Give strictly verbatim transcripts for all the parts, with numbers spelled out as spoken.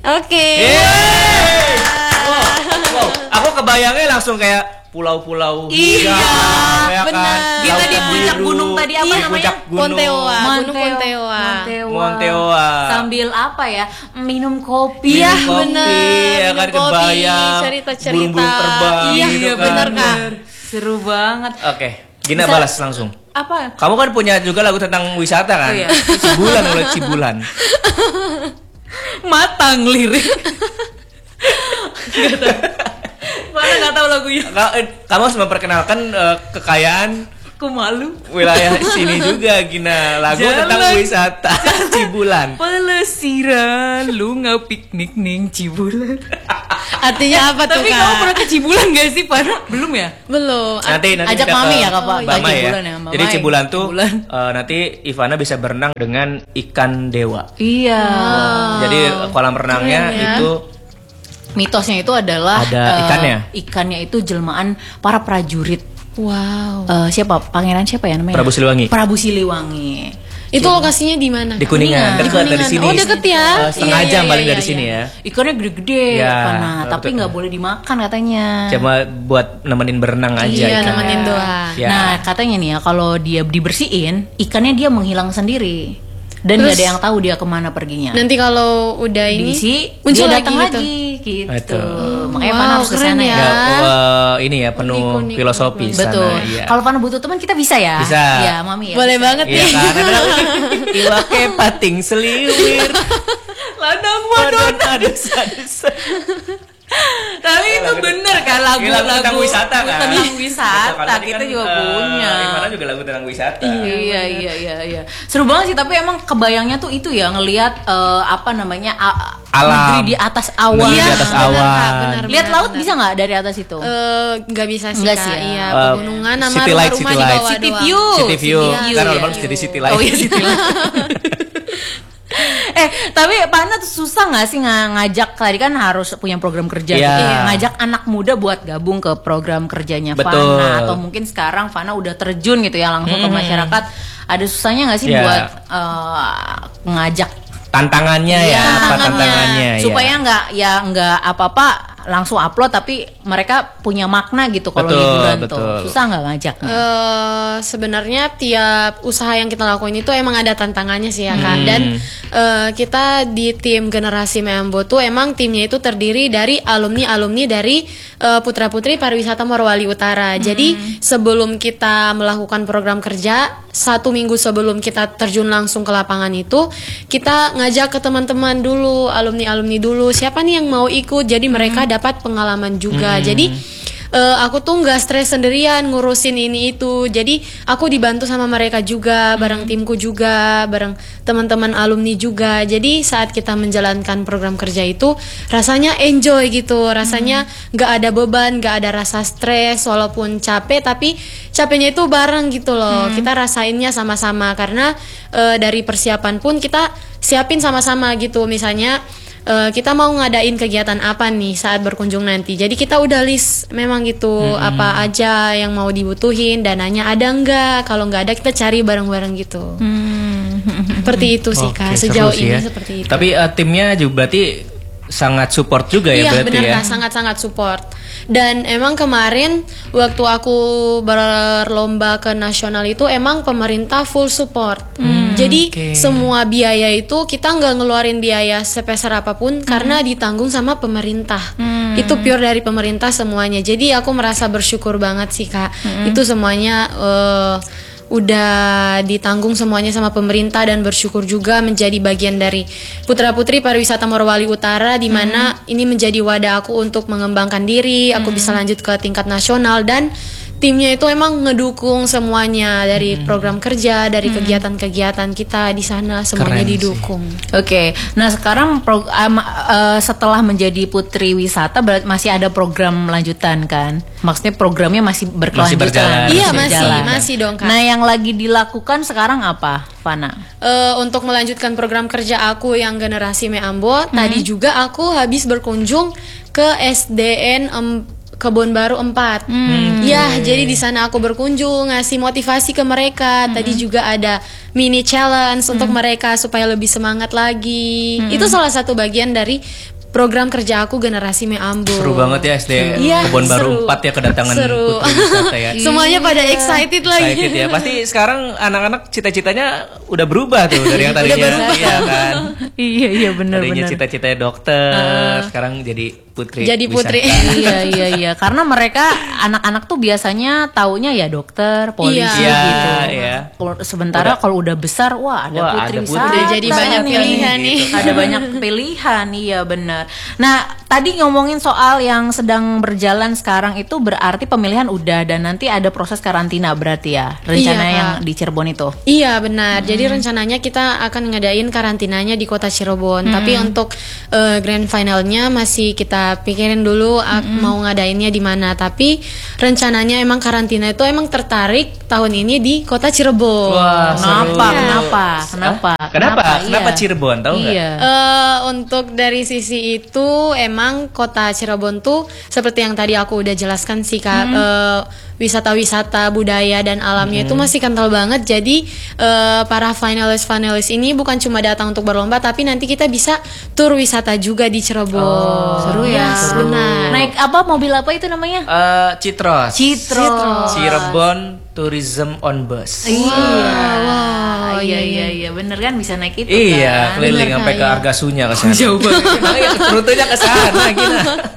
Oke. Yeay. Wow, wow. Aku kebayangnya langsung kayak pulau-pulau Iya, ya benar. kan? Kita di puncak gunung tadi apa Iya, namanya? puncak gunung. Ponteoa, Gunung Monteo- Ponteoa. Monteoa. Monteoa. Sambil apa ya? Minum kopi. Iya, Minum kopi, benar. ya kan, Minum kopi, kebayang cerita-cerita. burung-burung terbang Iya, gitu kan. benar, Kak. Seru banget. Oke, Gina Bisa- balas langsung. Apa? Kamu kan punya juga lagu tentang wisata kan? Oh, iya. Cibulan oleh Cibulan. Matang lirik. Mana nggak tahu lagunya. Ka- eh, Kamu harus memperkenalkan eh, kekayaan Aku malu. wilayah sini juga, Gina. Lagu Jalan. tentang wisata Cibulan. Pelesiran, lu nggak piknik ning Cibulan. Artinya apa tuh, Tapi Kak? kamu pernah ke Cibulan gak sih? Pada belum ya? Belum. Nanti nanti Ajak kita Mami ke ya, Kak, Pak. Bama Ke ya. Cibulan ya, Mama Jadi ya. Cibulan tuh Cibulan. eh, nanti Ivana bisa berenang dengan ikan dewa. Iya. Jadi kolam renangnya Keren ya. itu Mitosnya itu adalah Ada eh, ikannya? Ikannya itu jelmaan para prajurit. Wow. Eh, siapa? Pangeran siapa ya namanya? Prabu Siliwangi. Prabu Siliwangi. Itu lokasinya di mana? Di Kuningan, Kuningan. dekat dari Kuningan. sini. Oh, deket ya? Eh, setengah Iya, jam iya, paling iya, dari iya. sini ya. Ikannya gede-gede, Iya, Pana, tapi betul. nggak boleh dimakan katanya. Cuma buat nemenin berenang aja Iya, ikannya. nemenin doang. Ya. Nah, katanya nih ya, kalau dia dibersihin, ikannya dia menghilang sendiri. Dan Terus- nggak ada yang tahu dia kemana perginya. Nanti kalau udah ini Diisi, muncul dia lagi datang gitu. lagi, gitu. Betul. Makanya Wow, Pana harus keren kesana ya. ya. Ya, eh, ini ya penuh Unik-unik. filosofis Betul. sana, iya. Kalau Pana butuh teman kita bisa ya. Bisa. Iya, Mami ya. Boleh bisa. banget Iya nih. kan, ada iwake pating seliwir. Ladang Wadon ada desa-desa. Tapi itu Lagu- bener kan Ini lagu lagu-lagu tentang wisata kan? Tentang Betul, wisata kalau tadi kita kan, juga eh, punya. Ivana juga lagu tentang wisata. Iya iya iya iya. Seru banget sih, tapi emang kebayangnya tuh itu ya ngelihat eh, apa namanya a- Alam. negeri di atas awan. Negeri di Iya, atas benar, awan. Kak, benar, Lihat benar, laut benar. bisa nggak dari atas itu? Eh, nggak bisa sih, Nggak Kak. sih ya. Iya, Eh, pegunungan sama city light, rumah-rumah city di light. bawah City doang. view. City view, City kan view. orang jadi city light. Oh iya City Light. eh tapi Pana tuh susah nggak sih ng- ngajak, tadi kan harus punya program kerja Iya. gitu. Ngajak anak muda buat gabung ke program kerjanya Betul. Fana, atau mungkin sekarang Fana udah terjun gitu ya langsung ke masyarakat, ada susahnya nggak sih Iya. buat eh, ngajak Tantangannya ya, Iya, apa tantangannya. tantangannya ya. supaya nggak ya nggak apa-apa langsung upload, tapi mereka punya makna gitu kalau Betul, liburan betul. tuh. Susah nggak ngajaknya? Eh, sebenarnya tiap usaha yang kita lakuin itu emang ada tantangannya sih ya, Kak. Hmm. Dan eh, kita di tim Generasi Meambo tuh emang timnya itu terdiri dari alumni-alumni dari eh, putra-putri pariwisata Morowali Utara. Jadi sebelum kita melakukan program kerja, satu minggu sebelum kita terjun langsung ke lapangan itu, kita ngajak ke teman-teman dulu, alumni-alumni dulu, siapa nih yang mau ikut. Jadi mereka dapat pengalaman juga. Jadi eh, aku tuh nggak stres sendirian ngurusin ini itu, jadi aku dibantu sama mereka juga, bareng timku juga, bareng teman-teman alumni juga. Jadi saat kita menjalankan program kerja itu rasanya enjoy gitu, rasanya nggak ada beban, nggak ada rasa stres, walaupun capek tapi capeknya itu bareng gitu loh. Kita rasainnya sama-sama karena eh, dari persiapan pun kita siapin sama-sama gitu. Misalnya Eh, kita mau ngadain kegiatan apa nih saat berkunjung nanti. Jadi kita udah list memang gitu apa aja yang mau dibutuhin, dananya ada nggak? Kalau nggak ada kita cari bareng-bareng gitu. Seperti itu sih, Oke, Kak. seru Sejauh sih ini ya. seperti itu. Tapi eh, timnya juga berarti sangat support juga ya Iya berarti benar ya. Kak, sangat-sangat support. Dan emang kemarin waktu aku berlomba ke nasional itu emang pemerintah full support. Jadi oke. semua biaya itu kita nggak ngeluarin biaya sepeser apapun karena ditanggung sama pemerintah. Itu pure dari pemerintah semuanya. Jadi aku merasa bersyukur banget sih, Kak. Itu semuanya eh, udah ditanggung semuanya sama pemerintah, dan bersyukur juga menjadi bagian dari putra-putri pariwisata Morowali Utara, di mana ini menjadi wadah aku untuk mengembangkan diri, aku bisa lanjut ke tingkat nasional, dan timnya itu emang ngedukung semuanya dari program kerja, dari kegiatan-kegiatan kita di sana, semuanya Keren sih. didukung. Oke, nah sekarang pro- am- eh, setelah menjadi putri wisata berarti masih ada program lanjutan kan? Maksudnya programnya masih berkelanjutan. berjalan. Iya, Masih masih, berjalan. masih dong, Kak. Nah yang lagi dilakukan sekarang apa, Fana? Eh, untuk melanjutkan program kerja aku yang Generasi Meambo, tadi juga aku habis berkunjung ke S D N em, Kebon Baru empat. Ya, jadi di sana aku berkunjung, ngasih motivasi ke mereka. Tadi juga ada mini challenge untuk mereka supaya lebih semangat lagi. Itu salah satu bagian dari program kerja aku generasi Meambo. Seru banget ya S D Iya, Kebon Baru seru. empat ya kedatangan Seru. Putri Wisata ya. Semuanya pada excited lagi. Excited ya. Pasti sekarang anak-anak cita-citanya udah berubah tuh dari yang tadinya iya kan. Iya iya benar Tadinya benar. cita-citanya dokter, sekarang jadi putri. Jadi putri. wisata. Iya iya iya karena mereka anak-anak tuh biasanya taunya ya dokter, polisi Iya. gitu. Iya. Kalau- Sementara kalau udah besar wah ada Wah, putri ada putri. wisata. Udah jadi banyak nih. pilihan nih. Ada banyak pilihan, iya benar. Nah, tadi ngomongin soal yang sedang berjalan sekarang itu berarti pemilihan udah dan nanti ada proses karantina berarti ya. Rencana Iya, yang Kak. di Cirebon itu. Iya benar. Jadi rencananya kita akan ngadain karantinanya di kota Cirebon. Tapi untuk eh, grand finalnya masih kita pikirin dulu ah, mau ngadainnya di mana. Tapi rencananya emang karantina itu emang tertarik tahun ini di kota Cirebon. Wah, seru. Kenapa? Kenapa? Kenapa? Hah? Kenapa? Kenapa Iya. Cirebon? Tahu nggak? Iya. Eh, untuk dari sisi itu emang kota Cirebon tuh seperti yang tadi aku udah jelaskan sih Kak, eh, wisata-wisata budaya dan alamnya itu masih kental banget. Jadi eh, para finalis-finalis ini bukan cuma datang untuk berlomba tapi nanti kita bisa tur wisata juga di Cirebon. Seru ya. Yes, benar. Naik apa? Mobil apa itu namanya? Eh, Citros. Citro. Cirebon Tourism on Bus. Iya. wow, iya iya, iya iya bener kan bisa naik itu Iya, kan. keliling Bener, sampai Kak, ke iya. Argasunya ke sana. Jauh banget. Makanya rutenya ke sana gini.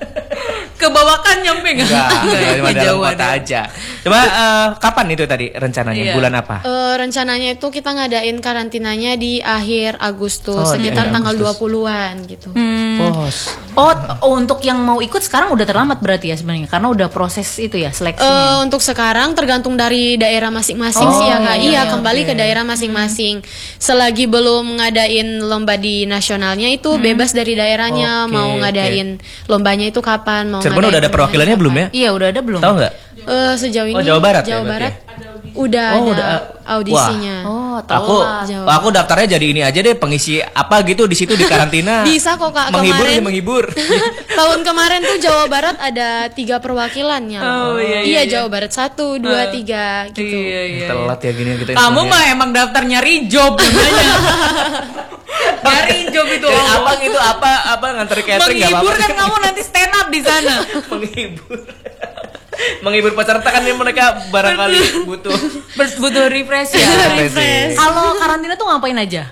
Kebawakan nyampe enggak? Enggak, cuma dalam Kejauhan kota ya. aja. Coba eh, kapan itu tadi rencananya? Iya. Bulan apa? Eh, rencananya itu kita ngadain karantinanya di akhir Agustus, Oh, di sekitar akhir tanggal Agustus. dua puluhan gitu. Pos. Oh, oh, untuk yang mau ikut sekarang udah terlambat berarti ya sebenarnya karena udah proses itu ya Eh, seleksinya. untuk sekarang tergantung dari daerah masing-masing Oh, sih ya Kak. iya, Iya, iya, kembali oke. ke daerah masing-masing. Selagi belum ngadain lomba di nasionalnya itu bebas dari daerahnya Oke, mau ngadain lombanya itu kapan, mau Cirebon udah ngadain ada perwakilannya lombanya belum ya? Iya udah ada belum? Tahu nggak? Eh, sejauh ini Oh, Jawa Barat ya Jawa berarti Barat udah Oh, ada udah. audisinya. Oh, Aku telat. Jauh. aku daftarnya jadi ini aja deh, pengisi apa gitu di situ di karantina. Bisa kok Kak, Menghibur kemarin. ya menghibur. Tahun kemarin tuh Jawa Barat ada tiga perwakilannya. Oh, iya, iya, iya. Jawa Barat satu, dua, tiga gitu. Iya iya. Telat ya gini kita. Kamu infonya. mah emang daftar nyari job namanya. Nyari job itu. Jadi apa gitu apa apa nganter catering nggak Menghibur apa-apa. kan kamu nanti stand up di sana. menghibur. Menghibur peserta kan ini mereka barangkali butuh. Butuh refresh ya. Refresh. Kalau karantina tuh ngapain aja?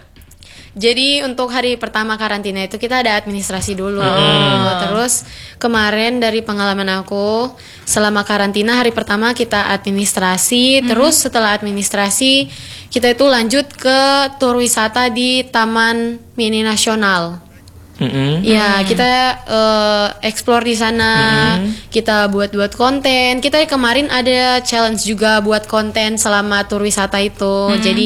Jadi untuk hari pertama karantina itu kita ada administrasi dulu. Terus kemarin dari pengalaman aku selama karantina hari pertama kita administrasi, terus setelah administrasi kita itu lanjut ke tur wisata di Taman Mini Nasional. Mm-mm. Ya, kita eh, explore di sana, kita buat-buat konten. Kita kemarin ada challenge juga buat konten selama tur wisata itu. Jadi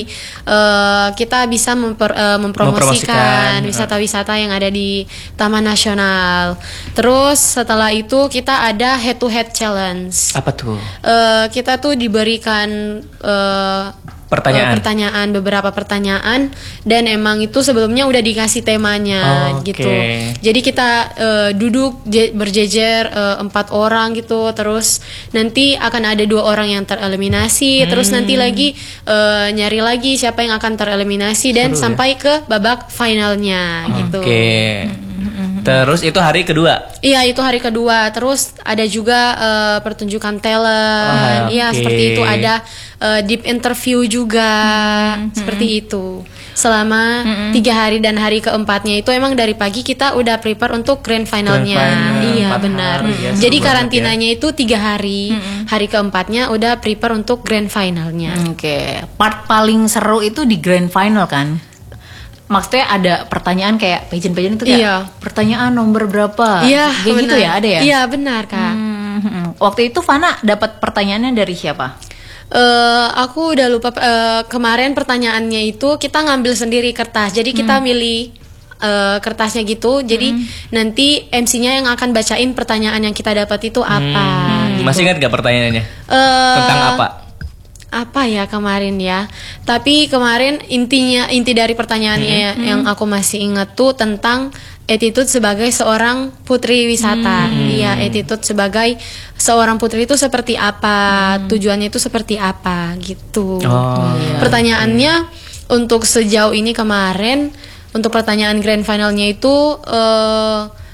eh, kita bisa memper- eh, Mempromosikan, mempromosikan wisata-wisata yang ada di Taman Nasional. Terus setelah itu kita ada head to head challenge. Apa tuh? Eh, kita tuh diberikan eh, Pertanyaan. eh, pertanyaan beberapa pertanyaan dan emang itu sebelumnya udah dikasih temanya Oh, gitu. oke. Jadi kita eh, duduk je- berjejer eh, empat orang gitu, terus nanti akan ada dua orang yang tereliminasi, terus nanti Hmm. lagi eh, nyari lagi siapa yang akan tereliminasi dan Seru ya. sampai ke babak finalnya gitu. Oke. Terus itu hari kedua. Iya itu hari kedua. Terus ada juga eh, pertunjukan talent. Ah, Iya oke. seperti itu ada eh, deep interview juga seperti itu. Selama tiga hari dan hari keempatnya itu emang dari pagi kita udah prepare untuk grand finalnya. Grand final, Iya empat benar. hari ya, seru Jadi banget karantinanya itu tiga hari. Hari keempatnya udah prepare untuk grand finalnya. Oke, part paling seru itu di grand final kan? Maksudnya ada pertanyaan kayak pageant-pageant itu kayak Iya. pertanyaan nomor berapa? Iya Kayak gitu benar. ya, ada ya? Iya benar kak. Hmm, hmm. Waktu itu Fana dapat pertanyaannya dari siapa? Eh, aku udah lupa eh, kemarin pertanyaannya itu kita ngambil sendiri kertas. Jadi kita milih eh, kertasnya gitu. Jadi nanti M C-nya yang akan bacain pertanyaan yang kita dapat itu apa. gitu. Masih ingat gak pertanyaannya? Eh, Tentang apa? Apa ya kemarin ya? Tapi kemarin intinya inti dari pertanyaannya yang aku masih ingat tuh tentang attitude sebagai seorang putri wisata. Iya, attitude sebagai seorang putri itu seperti apa? Tujuannya itu seperti apa gitu. Oh, Pertanyaannya untuk sejauh ini kemarin untuk pertanyaan grand finalnya itu eh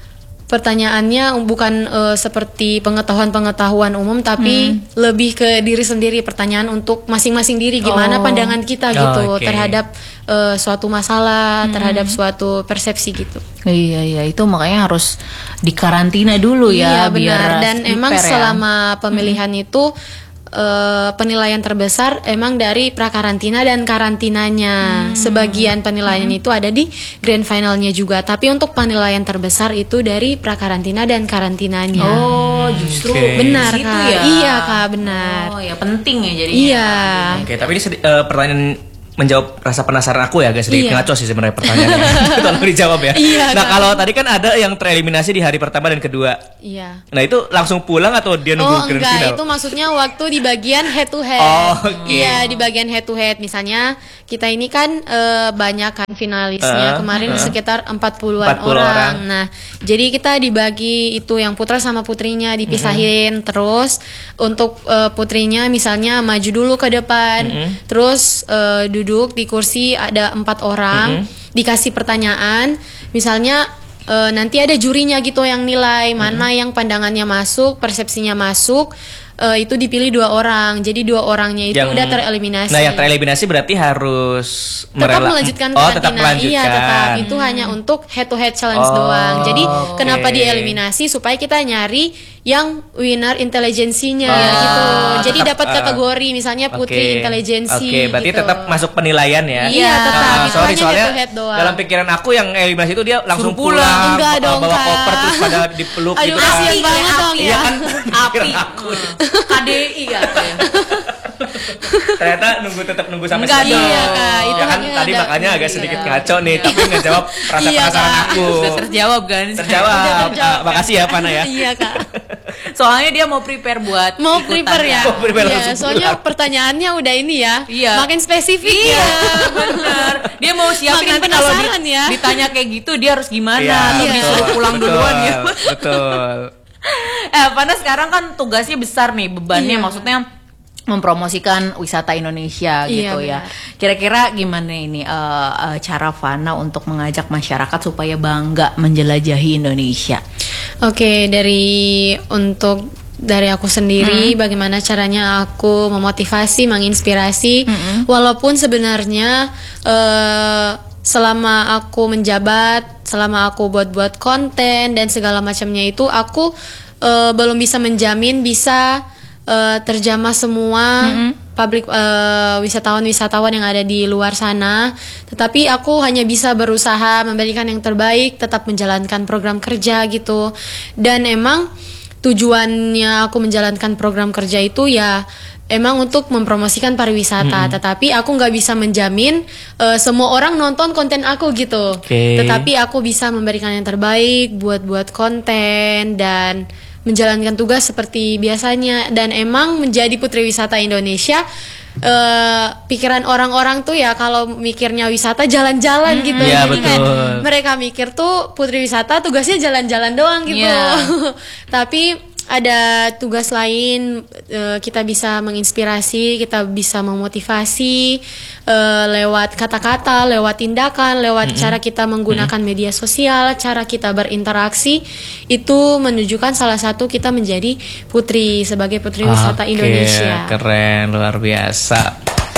pertanyaannya bukan uh, seperti pengetahuan-pengetahuan umum, tapi hmm. lebih ke diri sendiri, pertanyaan untuk masing-masing diri, gimana Oh. pandangan kita gitu Oh, oke. terhadap uh, suatu masalah, hmm. terhadap suatu persepsi gitu. Iya iya itu makanya harus dikarantina dulu Iya ya benar. biar Dan emang prepare ya. selama pemilihan hmm. itu uh, penilaian terbesar emang dari prakarantina dan karantinanya. Hmm. Sebagian penilaian hmm. itu ada di grand finalnya juga. Tapi untuk penilaian terbesar itu dari prakarantina dan karantinanya. Oh justru Oke. Benar di situ Kak. ya. Iya Kak, benar. Oh ya penting ya jadinya. Iya. Oke, tapi ini sedi- eh, pertanyaan menjawab rasa penasaran aku ya, agak sedikit Iya. ngaco sih sebenarnya pertanyaannya. Tolong dijawab ya. Iya, Nah, Kak. kalau tadi kan ada yang tereliminasi di hari pertama dan kedua. Iya. Nah, itu langsung pulang atau dia nunggu Oh grand enggak, final? itu maksudnya waktu di bagian head to head. Oh, oke. Iya, di bagian head to head. Misalnya kita ini kan eh, banyak kan finalisnya. Eh, Kemarin eh. sekitar empat puluhan empat puluh orang. orang. Nah, jadi kita dibagi itu yang putra sama putrinya dipisahin. Terus untuk eh, putrinya misalnya maju dulu ke depan. Terus eh, duduk di kursi ada empat orang, dikasih pertanyaan. Misalnya e, nanti ada jurinya gitu yang nilai mana yang pandangannya masuk, persepsinya masuk, e, itu dipilih dua orang. Jadi dua orangnya itu Yang- udah tereliminasi. Nah, yang tereliminasi berarti harus tetap merela- melanjutkan Oh, karantina. tetap melanjutkan. Iya, tetap. Itu hanya untuk head to head challenge Oh, doang. Jadi oke. kenapa dieliminasi supaya kita nyari yang winner intelijensinya Oh, gitu. Jadi tetap, dapat eh, kategori misalnya putri Oke. intelijensi. Oke, berarti gitu. tetap masuk penilaian ya. Iya, tetap. Ah, Itu sorry hanya soalnya head to head doang. dalam pikiran aku yang eliminasi itu dia langsung Suruh pulang. pulang, Enggak bawa- dong, bawa Kak. koper terus pada dipeluk Aduh, gitu kan. kasihan banget dong Iya ya. kan? Api. Pikiran aku. K D I katanya. Ternyata nunggu tetap nunggu sampai Enggak, selesai. iya, Kak. Itu Ya kan hanya tadi ada- makanya agak iya. sedikit ngaco nih, tapi ngejawab rasa Iya, penasaran Kak. aku. Sudah terjawab kan? Terjawab. Udah terjawab. Ah, makasih ya Pana ya. Iya kak. Soalnya dia mau prepare buat Mau ikutan prepare ya? Mau prepare Iya, langsung soalnya pulang. pertanyaannya udah ini ya. Iya. Makin spesifik Iya, ya. benar. Dia mau siapin Makin nanti kalau di- penasaran ya. ditanya kayak gitu dia harus gimana Iya, atau Iya. disuruh pulang betul, duluan ya. Betul. Eh, Pana sekarang kan tugasnya besar nih, bebannya Iya. maksudnya mempromosikan wisata Indonesia Iya, gitu ya. benar. Kira-kira gimana ini eh, eh, cara Fana untuk mengajak masyarakat supaya bangga menjelajahi Indonesia? Oke, dari untuk dari aku sendiri, bagaimana caranya aku memotivasi, menginspirasi, walaupun sebenarnya eh, selama aku menjabat, selama aku buat-buat konten dan segala macamnya itu, aku eh, belum bisa menjamin bisa eh, terjamah semua publik eh, wisatawan-wisatawan yang ada di luar sana. Tetapi aku hanya bisa berusaha memberikan yang terbaik, tetap menjalankan program kerja gitu. Dan emang tujuannya aku menjalankan program kerja itu ya emang untuk mempromosikan pariwisata. Tetapi aku nggak bisa menjamin eh, semua orang nonton konten aku gitu. Oke. Tetapi aku bisa memberikan yang terbaik, buat-buat konten dan menjalankan tugas seperti biasanya. Dan emang menjadi Putri Wisata Indonesia, eh, pikiran orang-orang tuh ya kalau mikirnya wisata jalan-jalan gitu. Iya, Jadi kayak betul. mereka mikir tuh Putri Wisata tugasnya jalan-jalan doang gitu. Iya. Tapi ada tugas lain, eh, kita bisa menginspirasi, kita bisa memotivasi eh, lewat kata-kata, lewat tindakan, lewat cara kita menggunakan media sosial, cara kita berinteraksi, itu menunjukkan salah satu kita menjadi putri sebagai Putri Wisata Oke, Indonesia. keren, luar biasa.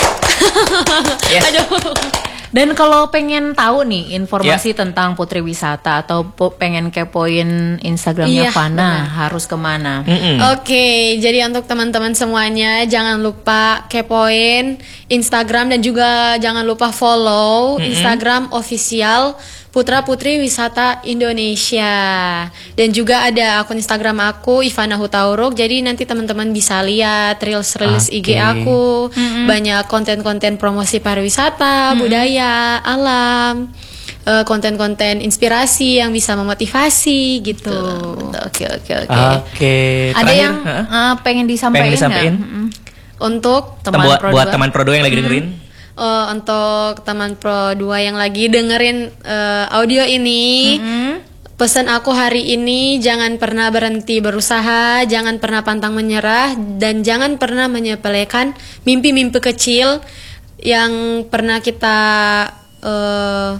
Yes. Dan kalau pengen tahu nih informasi tentang Putri Wisata atau po- pengen kepoin Instagramnya Iya, Fana, harus kemana? Mm-mm. Oke, jadi untuk teman-teman semuanya jangan lupa kepoin Instagram dan juga jangan lupa follow Instagram official Putra Putri Wisata Indonesia. Dan juga ada akun Instagram aku Ivana Hutauruk. Jadi nanti teman-teman bisa lihat reels-reels I G Oke. aku, banyak konten-konten promosi pariwisata, budaya, alam, eh, konten-konten inspirasi yang bisa memotivasi gitu. Oke oke oke. Oke. Ada terakhir, yang hah? eh, pengen disampaikan? Pengen disampaikan? nggak? Mm-mm. Untuk Teman buat Pro buat dua. teman Pro dua yang lagi dengerin. eh, untuk teman Pro dua yang lagi dengerin eh, audio ini, pesan aku hari ini jangan pernah berhenti berusaha, jangan pernah pantang menyerah, dan jangan pernah menyepelekan mimpi-mimpi kecil yang pernah kita eh,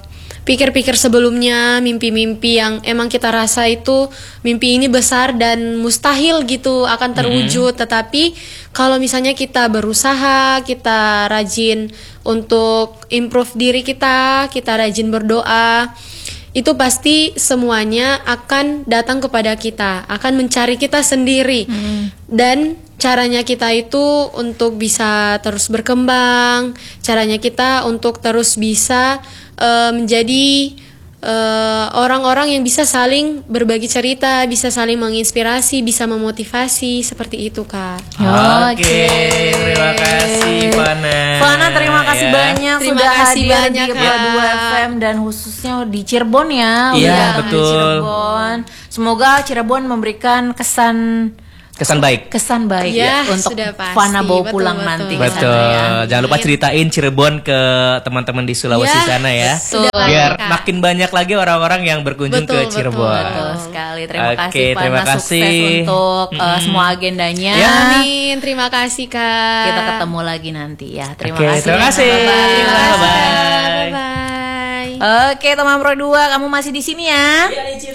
pikir-pikir sebelumnya, mimpi-mimpi yang emang kita rasa itu mimpi ini besar dan mustahil gitu akan terwujud. Mm-hmm. Tetapi kalau misalnya kita berusaha, kita rajin untuk improve diri kita, kita rajin berdoa, itu pasti semuanya akan datang kepada kita, akan mencari kita sendiri. Hmm. Dan caranya kita itu untuk bisa terus berkembang, caranya kita untuk terus bisa uh, menjadi uh, orang-orang yang bisa saling berbagi cerita, bisa saling menginspirasi, bisa memotivasi, seperti itu Kak. Oke, okay. Terima kasih Fana. Fana terima kasih ya. banyak terima sudah kasih hadir banyak, di dua F M dan khususnya di Cirebon ya. Iya, udah betul. Di Cirebon. Semoga Cirebon memberikan kesan kesan baik. Kesan baik ya, ya untuk pasti. Fana bawa betul, pulang betul. nanti. Betul. Ya. Jangan lupa ceritain Cirebon ke teman-teman di Sulawesi ya, sana ya. Betul. Biar Kak. makin banyak lagi orang-orang yang berkunjung betul, ke Cirebon. Betul, betul sekali. Terima Oke, kasih Fana, terima kasih. sukses untuk mm-hmm. uh, semua agendanya. Ya. Amin. Terima kasih Kak. Kita ketemu lagi nanti ya. Terima Oke, kasih. terima kasih. Terima kasih. Bye-bye. Bye-bye. Oke, teman Pro dua, kamu masih di sini ya?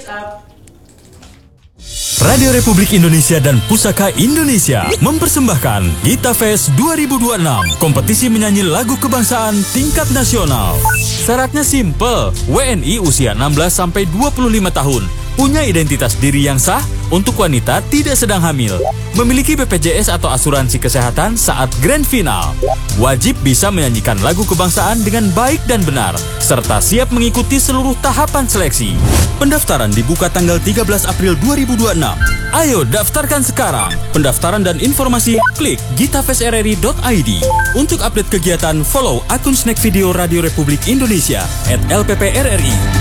Radio Republik Indonesia dan Pusaka Indonesia mempersembahkan Gita Fest dua ribu dua puluh enam, kompetisi menyanyi lagu kebangsaan tingkat nasional. Syaratnya simple, W N I usia enam belas sampai dua puluh lima tahun, punya identitas diri yang sah, untuk wanita tidak sedang hamil, memiliki B P J S atau asuransi kesehatan saat grand final, wajib bisa menyanyikan lagu kebangsaan dengan baik dan benar, serta siap mengikuti seluruh tahapan seleksi. Pendaftaran dibuka tanggal tiga belas April dua ribu dua puluh enam. Ayo daftarkan sekarang. Pendaftaran dan informasi klik gitafest r r i dot i d. Untuk update kegiatan follow akun Snack Video Radio Republik Indonesia at L P P R R I.